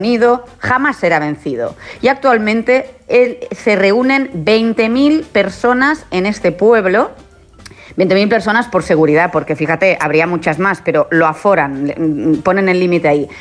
Unido jamás será vencido. Y actualmente se reúnen 20.000 personas en este pueblo. 20.000 personas por seguridad, porque fíjate, habría muchas más, pero lo aforan, ponen el límite ahí.